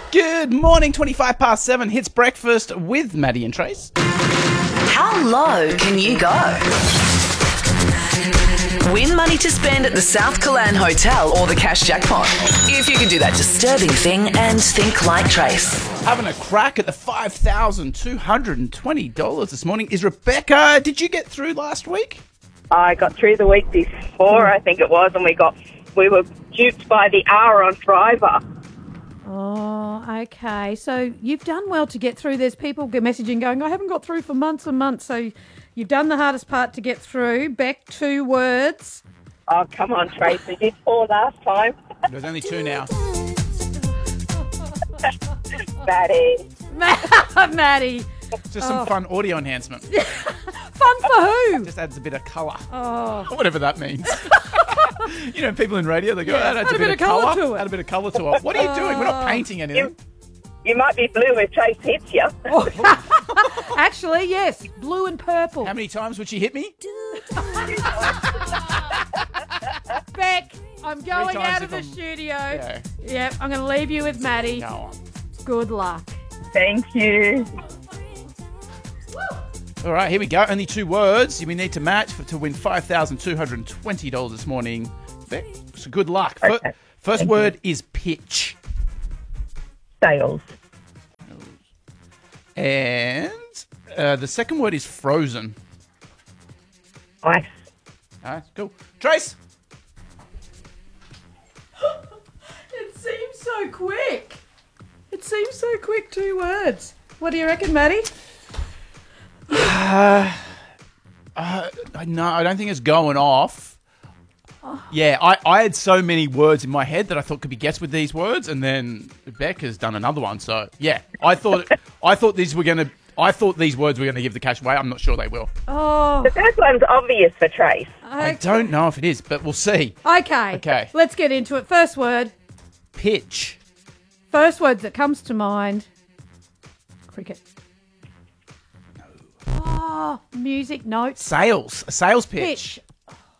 Good morning, 25 past 7. Hits breakfast with Maddie and Trace. How low can you go? Win money to spend at the South Killarn Hotel or the cash jackpot. If you can do that disturbing thing and think like Trace. Having a crack at the $5,220 this morning is Rebecca. Did you get through last week? I got through the week before, I think it was, and we were duped by the hour on Driver. Oh, okay. So you've done well to get through. There's people messaging going, I haven't got through for months and months. So you've done the hardest part to get through. Beck, 2 words. Oh, come on, Trace. We did 4 last time. There's only 2 now. Maddie. Maddie. Just some fun audio enhancement. Fun for who? Just adds a bit of colour. Oh. Whatever that means. You know, people in radio, they go, that adds add a bit of colour to it. Add a bit of colour to it. What are you doing? We're not painting anything. You might be blue if Trace hits you. Actually, yes. Blue and purple. How many times would she hit me? Beck, I'm going times out of if the I'm- studio. Yeah. Yep, I'm going to leave you with Maddie. Go on. Good luck. Thank you. All right, here we go. Only 2 words. We need to match to win $5,220 this morning. Beck, so good luck. Okay. First word is pitch. Sales. And the second word is frozen. Ice. All right, cool. Trace. It seems so quick. 2 words. What do you reckon, Maddie? No, I don't think it's going off. Yeah, I had so many words in my head that I thought could be guessed with these words, and then Beck has done another one. So yeah, I thought these words were gonna give the cash away. I'm not sure they will. Oh, The first one's obvious for Trace. I don't know if it is, but we'll see. Okay. Let's get into it. First word. Pitch. First word that comes to mind. Cricket. Oh, music notes. Sales. A sales pitch. Pitch.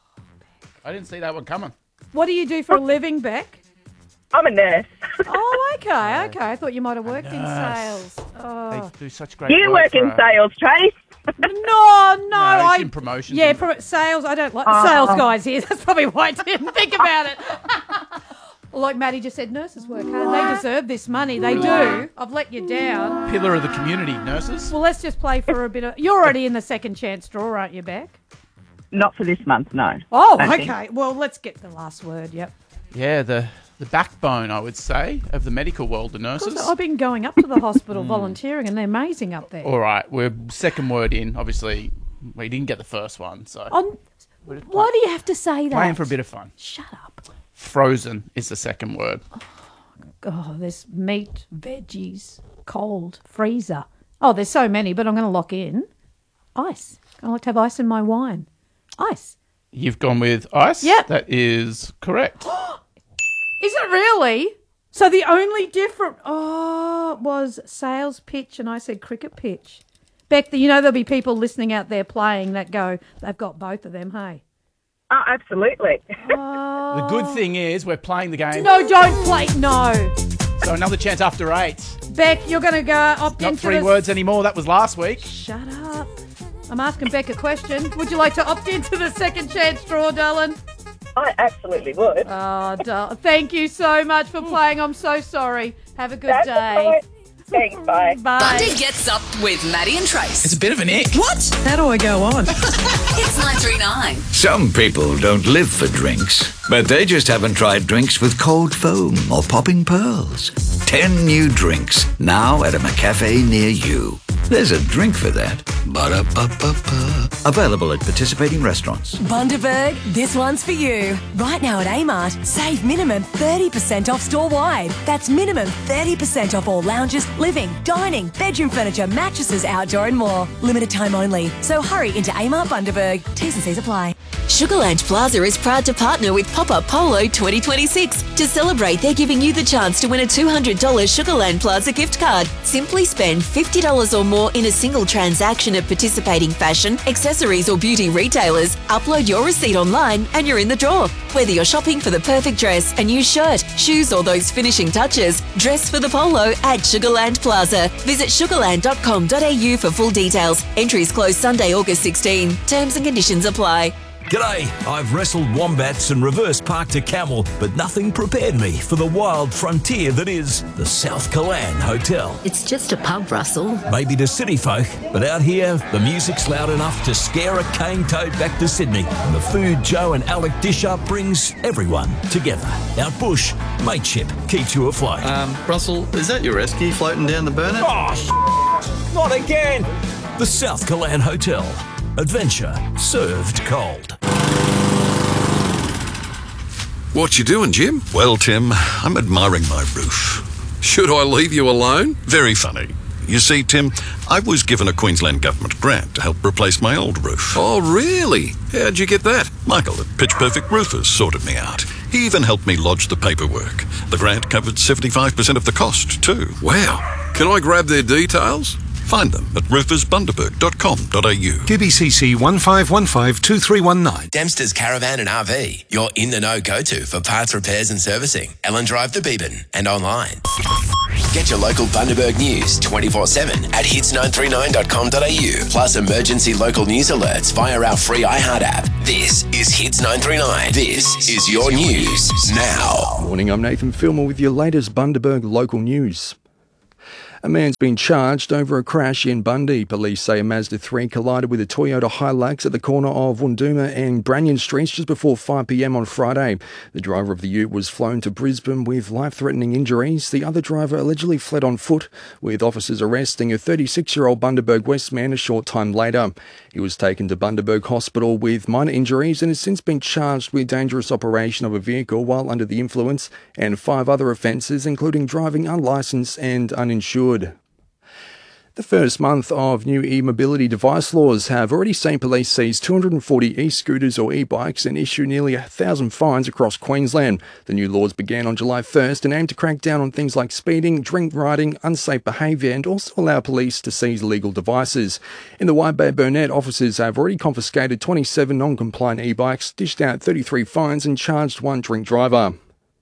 I didn't see that one coming. What do you do for a living, Beck? I'm a nurse. Oh, okay. I thought you might have worked in nurse. sales. Oh. They do such great You work work in for- sales, Trace. No, No, it's in promotions. Yeah, sales. I don't like the sales guys here. That's probably why I didn't think about it. Like Maddie just said, nurses work hard. They deserve this money. They do. I've let you down. Pillar of the community, nurses. Well, let's just play for a bit of... You're already in the second chance draw, aren't you, Beck? Not for this month, no. Oh, I think. okay. Well, let's get the last word, yep. Yeah, the backbone, I would say, of the medical world, the nurses. I've been going up to the hospital volunteering, and they're amazing up there. All right, we're second word in. Obviously, we didn't get the first one, so Why do you have to say that? playing for a bit of fun. Shut up. Frozen is the second word. Oh, there's meat, veggies, cold, freezer. Oh, there's so many, but I'm going to lock in ice. I like to have ice in my wine. Ice. You've gone with ice? Yep. That is correct. Is it really? So the only different was sales pitch, and I said cricket pitch. Beck, you know there'll be people listening out there playing that go, they've got both of them, hey? Oh, absolutely. The good thing is we're playing the game. No, don't play. No. So another chance after 8. Beck, you're going to go opt Not into 3 words anymore. That was last week. Shut up. I'm asking Beck a question. Would you like to opt into the second chance draw, darling? I absolutely would. Oh, thank you so much for playing. I'm so sorry. Have a good That's day. all right. Thanks, bye. Bye. Bundy gets up with Maddie and Trace. It's a bit of an ick. What? How do I go on? It's 939. Some people don't live for drinks, but they just haven't tried drinks with cold foam or popping pearls. 10 new drinks now at a McCafe near you. There's a drink for that. Ba-da-ba-ba-ba. Available at participating restaurants. Bundaberg, this one's for you. Right now at Amart, save minimum 30% off store-wide. That's minimum 30% off all lounges, living, dining, bedroom furniture, mattresses, outdoor and more. Limited time only. So hurry into Amart Bundaberg. T's and C's apply. Sugarland Plaza is proud to partner with Pop-Up Polo 2026. To celebrate, they're giving you the chance to win a $200 Sugarland Plaza gift card. Simply spend $50 or more in a single transaction at participating fashion, accessories or beauty retailers. Upload your receipt online and you're in the draw. Whether you're shopping for the perfect dress, a new shirt, shoes or those finishing touches, dress for the polo at Sugarland Plaza. Visit sugarland.com.au for full details. Entries close Sunday, August 16. Terms and conditions apply. G'day, I've wrestled wombats and reverse parked a camel, but nothing prepared me for the wild frontier that is the South Kalan Hotel. It's just a pub, Russell. Maybe to city folk, but out here, the music's loud enough to scare a cane toad back to Sydney. And the food Joe and Alec dish up brings everyone together. Out bush, mateship keeps you afloat. Russell, is that your rescue floating down the burner? Oh, not again! The South Kalan Hotel. Adventure served cold. What you doing, Jim? Well, Tim, I'm admiring my roof. Should I leave you alone? Very funny. You see, Tim, I was given a Queensland Government grant to help replace my old roof. Oh, really? How'd you get that? Michael at Pitch Perfect Roofers sorted me out. He even helped me lodge the paperwork. The grant covered 75% of the cost, too. Wow. Can I grab their details? Find them at roofersbundaberg.com.au. QBCC 15152319. Dempster's Caravan and RV, your in-the-know go-to for parts repairs and servicing. Ellen Drive to Beeban and online. Get your local Bundaberg news 24/7 at hits939.com.au. Plus emergency local news alerts via our free iHeart app. This is Hits 939. This is your news now. Morning, I'm Nathan Filmer with your latest Bundaberg local news. A man's been charged over a crash in Bundy. Police say a Mazda 3 collided with a Toyota Hilux at the corner of Wunduma and Branyan Streets just before 5 p.m. on Friday. The driver of the ute was flown to Brisbane with life-threatening injuries. The other driver allegedly fled on foot, with officers arresting a 36-year-old Bundaberg West man a short time later. He was taken to Bundaberg Hospital with minor injuries and has since been charged with dangerous operation of a vehicle while under the influence and 5 other offences, including driving unlicensed and uninsured. The first month of new e-mobility device laws have already seen police seize 240 e-scooters or e-bikes and issue nearly 1,000 fines across Queensland. The new laws began on July 1st and aim to crack down on things like speeding, drink riding, unsafe behaviour and also allow police to seize illegal devices. In the Wide Bay Burnett, officers have already confiscated 27 non-compliant e-bikes, dished out 33 fines and charged 1 drink driver.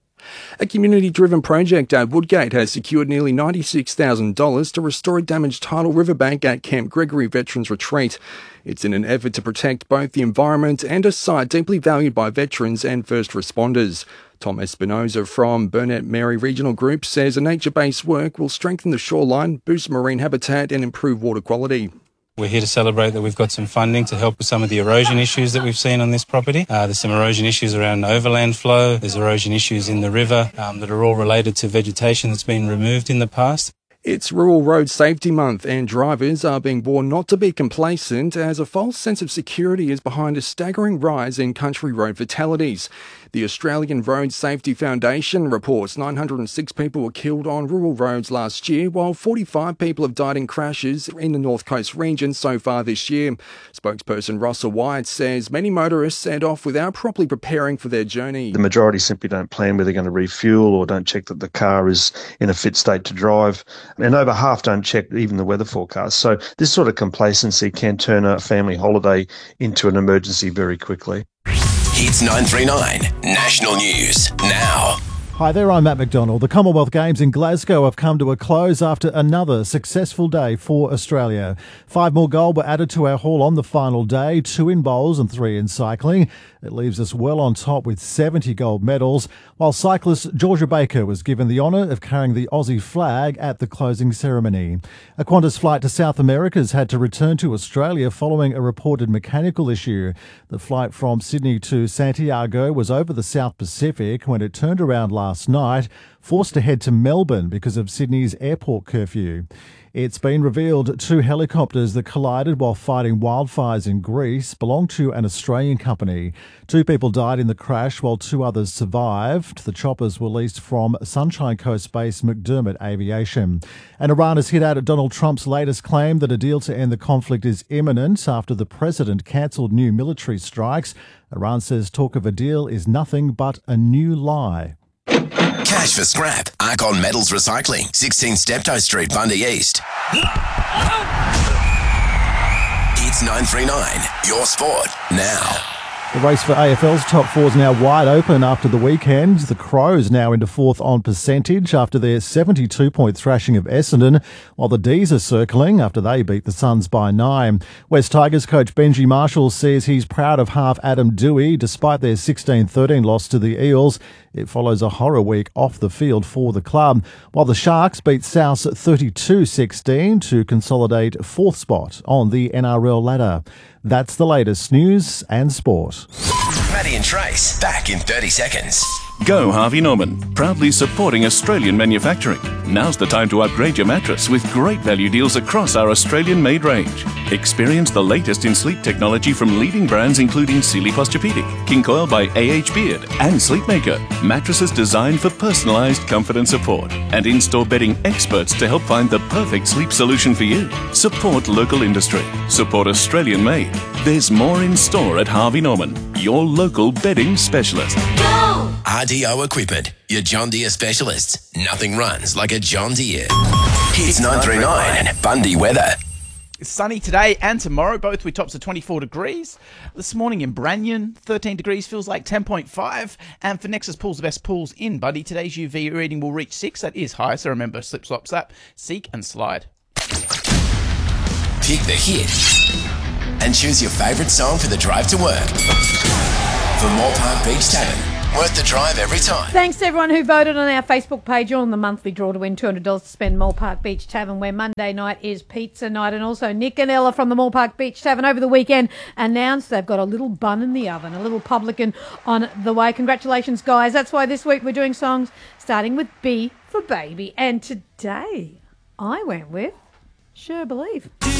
A community-driven project at Woodgate has secured nearly $96,000 to restore a damaged tidal riverbank at Camp Gregory Veterans Retreat. It's in an effort to protect both the environment and a site deeply valued by veterans and first responders. Tom Espinoza from Burnett Mary Regional Group says the nature-based work will strengthen the shoreline, boost marine habitat and improve water quality. We're here to celebrate that we've got some funding to help with some of the erosion issues that we've seen on this property. There's some erosion issues around overland flow. There's erosion issues in the river that are all related to vegetation that's been removed in the past. It's Rural Road Safety Month and drivers are being warned not to be complacent as a false sense of security is behind a staggering rise in country road fatalities. The Australian Road Safety Foundation reports 906 people were killed on rural roads last year, while 45 people have died in crashes in the North Coast region so far this year. Spokesperson Russell White says many motorists set off without properly preparing for their journey. The majority simply don't plan where they're going to refuel or don't check that the car is in a fit state to drive. And over half don't check even the weather forecast. So this sort of complacency can turn a family holiday into an emergency very quickly. Hits 939 National News now. Hi there, I'm Matt McDonald. The Commonwealth Games in Glasgow have come to a close after another successful day for Australia. 5 more gold were added to our haul on the final day, 2 in bowls and 3 in cycling. It leaves us well on top with 70 gold medals, while cyclist Georgia Baker was given the honour of carrying the Aussie flag at the closing ceremony. A Qantas flight to South America has had to return to Australia following a reported mechanical issue. The flight from Sydney to Santiago was over the South Pacific when it turned around last last night, forced to head to Melbourne because of Sydney's airport curfew. It's been revealed 2 helicopters that collided while fighting wildfires in Greece belong to an Australian company. 2 people died in the crash while 2 others survived. The choppers were leased from Sunshine Coast base McDermott Aviation. And Iran has hit out at Donald Trump's latest claim that a deal to end the conflict is imminent after the president cancelled new military strikes. Iran says talk of a deal is nothing but a new lie. Cash for scrap. Arcon Metals Recycling, 16 Steptoe Street, Bundy East. It's 939, your sport, now. The race for AFL's top 4 is now wide open after the weekend. The Crows now into 4th on percentage after their 72-point thrashing of Essendon, while the D's are circling after they beat the Suns by 9. West Tigers coach Benji Marshall says he's proud of half Adam Dewey despite their 16-13 loss to the Eels. It follows a horror week off the field for the club, while the Sharks beat South 32-16 to consolidate 4th spot on the NRL ladder. That's the latest news and sport. Maddie and Trace, back in 30 seconds. Go Harvey Norman, proudly supporting Australian manufacturing. Now's the time to upgrade your mattress with great value deals across our Australian-made range. Experience the latest in sleep technology from leading brands including Sealy Posturepedic, King Coil by AH Beard, and Sleepmaker. Mattresses designed for personalised comfort and support, and in-store bedding experts to help find the perfect sleep solution for you. Support local industry. Support Australian-made. There's more in store at Harvey Norman, your local bedding specialist. Go! RDO Equipment, your John Deere specialists. Nothing runs like a John Deere. Hits 939, Bundy weather. It's sunny today and tomorrow, both with tops of 24 degrees. This morning in Branyan, 13 degrees feels like 10.5. And for Nexus Pools, the best pools in Bundy, today's UV reading will reach 6. That is high, so remember, slip, slop, slap, seek and slide. Pick the hit and choose your favourite song for the drive to work. For Moore Park Beach Tavern. Worth the drive every time. Thanks to everyone who voted on our Facebook page on the monthly draw to win $200 to spend Moore Park Beach Tavern, where Monday night is pizza night. And also Nick and Ella from the Moore Park Beach Tavern over the weekend announced they've got a little bun in the oven, a little publican on the way. Congratulations, guys. That's why this week we're doing songs starting with B for Baby. And today I went with Sure Believe.